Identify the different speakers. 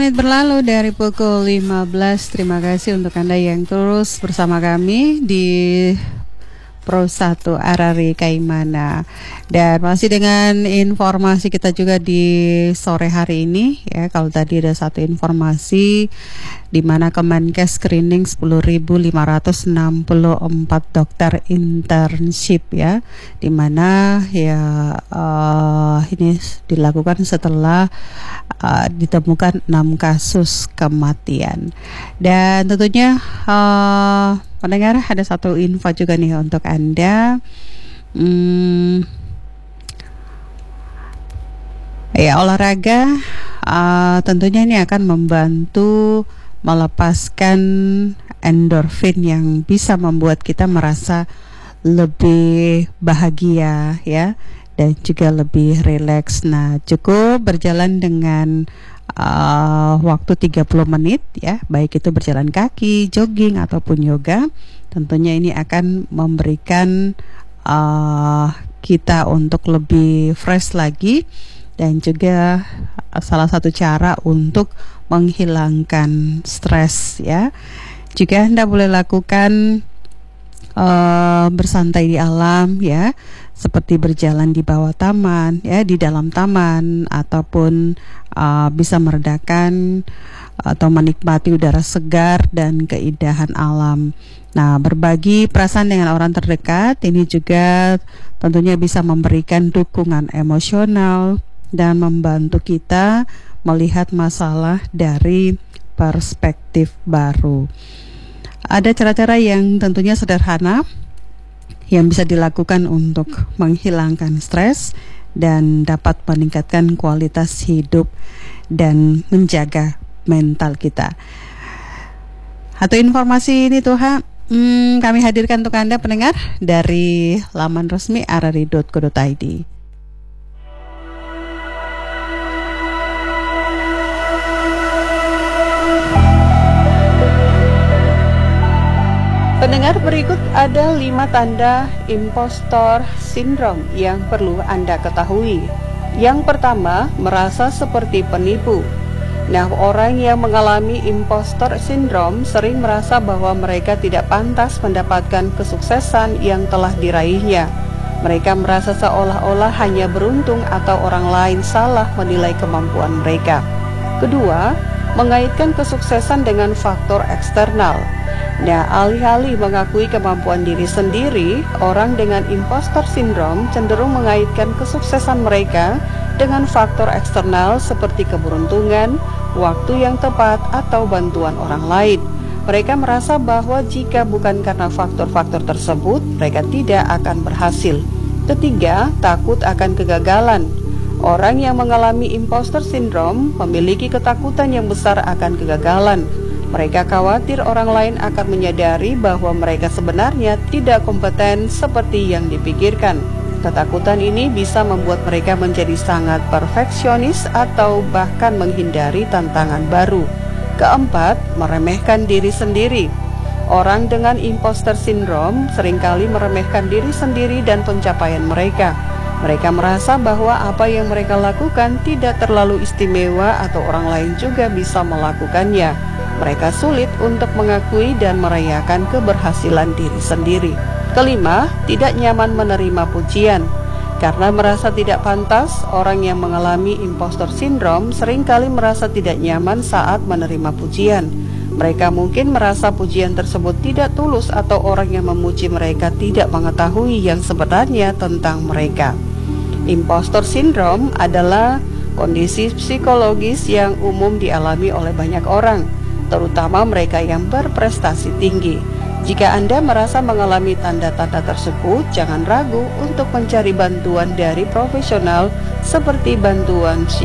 Speaker 1: Menit berlalu dari pukul 15. Terima kasih untuk Anda yang terus bersama kami di Pro 1 Arari Kaimana. Dan masih dengan informasi kita juga di sore hari ini ya. Kalau tadi ada satu informasi di mana Kemenkes screening 10.564 dokter internship ya, di mana ya ini dilakukan setelah ditemukan 6 kasus kematian. Dan tentunya pendengar, ada satu info juga nih untuk Anda. Ya, olahraga tentunya ini akan membantu melepaskan endorfin yang bisa membuat kita merasa lebih bahagia ya, dan juga lebih rileks. Nah, cukup berjalan dengan waktu 30 menit ya, baik itu berjalan kaki, jogging ataupun yoga. Tentunya ini akan memberikan kita untuk lebih fresh lagi, dan juga salah satu cara untuk menghilangkan stres ya. Juga Anda boleh lakukan bersantai di alam ya, seperti berjalan di bawah taman ya, di dalam taman, ataupun bisa meredakan atau menikmati udara segar dan keindahan alam. Nah, berbagi perasaan dengan orang terdekat ini juga tentunya bisa memberikan dukungan emosional dan membantu kita melihat masalah dari perspektif baru. Ada cara-cara yang tentunya sederhana yang bisa dilakukan untuk menghilangkan stres dan dapat meningkatkan kualitas hidup dan menjaga mental kita. Atau informasi ini kami hadirkan untuk Anda pendengar dari laman resmi arari.co.id. Pendengar, berikut ada 5 tanda impostor syndrome yang perlu Anda ketahui. Yang pertama, merasa seperti penipu. Nah, orang yang mengalami impostor syndrome sering merasa bahwa mereka tidak pantas mendapatkan kesuksesan yang telah diraihnya. Mereka merasa seolah-olah hanya beruntung atau orang lain salah menilai kemampuan mereka. Kedua, mengaitkan kesuksesan dengan faktor eksternal. Nah, alih-alih mengakui kemampuan diri sendiri, orang dengan impostor syndrome cenderung mengaitkan kesuksesan mereka dengan faktor eksternal seperti keberuntungan, waktu yang tepat, atau bantuan orang lain. Mereka merasa bahwa jika bukan karena faktor-faktor tersebut, mereka tidak akan berhasil. Ketiga, takut akan kegagalan. Orang yang mengalami impostor syndrome memiliki ketakutan yang besar akan kegagalan. Mereka khawatir orang lain akan menyadari bahwa mereka sebenarnya tidak kompeten seperti yang dipikirkan. Ketakutan ini bisa membuat mereka menjadi sangat perfeksionis atau bahkan menghindari tantangan baru. Keempat, meremehkan diri sendiri. Orang dengan imposter syndrome seringkali meremehkan diri sendiri dan pencapaian mereka. Mereka merasa bahwa apa yang mereka lakukan tidak terlalu istimewa atau orang lain juga bisa melakukannya. Mereka sulit untuk mengakui dan merayakan keberhasilan diri sendiri. Kelima, tidak nyaman menerima pujian. Karena merasa tidak pantas, orang yang mengalami impostor syndrome seringkali merasa tidak nyaman saat menerima pujian. Mereka mungkin merasa pujian tersebut tidak tulus atau orang yang memuji mereka tidak mengetahui yang sebenarnya tentang mereka. Impostor syndrome adalah kondisi psikologis yang umum dialami oleh banyak orang, terutama mereka yang berprestasi tinggi. Jika Anda merasa mengalami tanda-tanda tersebut, jangan ragu untuk mencari bantuan dari profesional seperti bantuan